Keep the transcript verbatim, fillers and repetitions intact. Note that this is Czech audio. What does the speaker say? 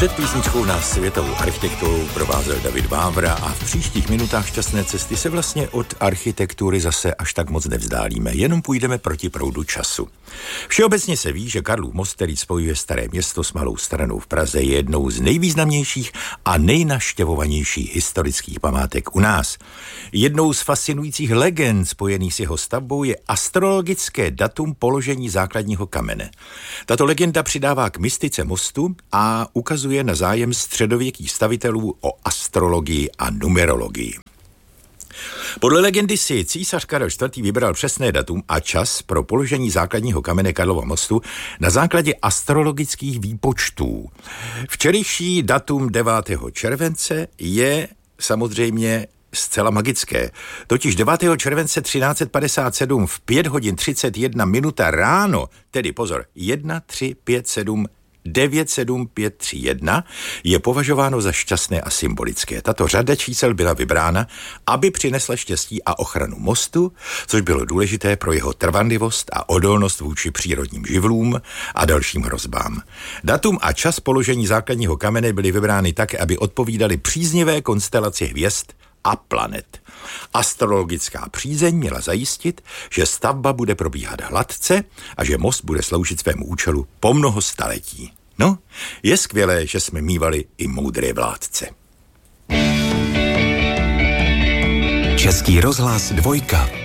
Před písničkou nás světovou architekturou provázel David Vávra a v příštích minutách šťastné cesty se vlastně od architektury zase až tak moc nevzdálíme, jenom půjdeme proti proudu času. Všeobecně se ví, že Karlův most, který spojuje Staré Město s Malou Stranou v Praze, je jednou z nejvýznamnějších a nejnaštěvovanějších historických památek u nás. Jednou z fascinujících legend spojených s jeho stavbou je astrologické datum položení základního kamene. Tato legenda přidává k mystice mostu a ukazuje na zájem středověkých stavitelů o astrologii a numerologii. Podle legendy si císař Karel čtvrtý. Vybral přesné datum a čas pro položení základního kamene Karlova mostu na základě astrologických výpočtů. Včerejší datum devátého července je samozřejmě zcela magické. Totiž devátého července třináct set padesát sedm v pět hodin třicet jedna minuta ráno, tedy pozor, jedna, tři, pět, sedm, devět, sedm, pět, tři, jedna, je považováno za šťastné a symbolické. Tato řada čísel byla vybrána, aby přinesla štěstí a ochranu mostu, což bylo důležité pro jeho trvanlivost a odolnost vůči přírodním živlům a dalším hrozbám. Datum a čas položení základního kamene byly vybrány tak, aby odpovídaly příznivé konstelaci hvězd a planet. Astrologická přízeň měla zajistit, že stavba bude probíhat hladce a že most bude sloužit svému účelu po mnoho staletí. No, je skvělé, že jsme mívali i moudré vládce. Český rozhlas dvojka.